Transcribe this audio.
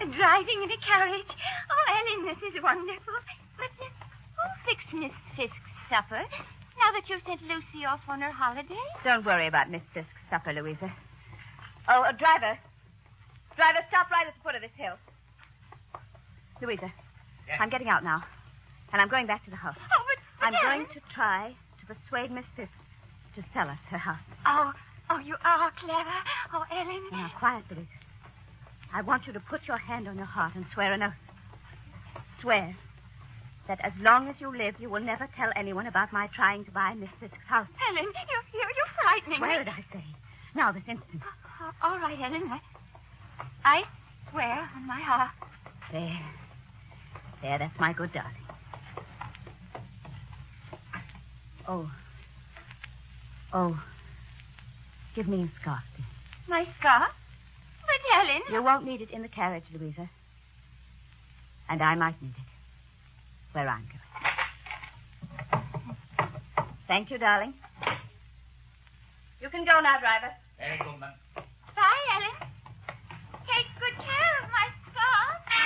Driving in a carriage. Oh, Ellen, this is wonderful. But who'll fix Miss Fisk's supper now that you've sent Lucy off on her holiday? Don't worry about Miss Fisk's supper, Louisa. Oh, driver. Driver, stop right at the foot of this hill. Louisa, Yes? I'm getting out now. And I'm going back to the house. Oh, but I'm going to try to persuade Miss Fisk to sell us her house. Oh, you are clever. Oh, Ellen. Now, quiet, Louisa. I want you to put your hand on your heart and swear an oath. Swear that as long as you live, you will never tell anyone about my trying to buy Miss Fisk's house. Ellen, you're frightening me. Swear it, I say. Now, this instant. All right, Ellen. I swear on my heart. There, that's my good darling. Oh, give me a scarf, dear. My scarf? But, Ellen... You won't need it in the carriage, Louisa. And I might need it where I'm going. Thank you, darling. You can go now, driver. Very good, ma'am.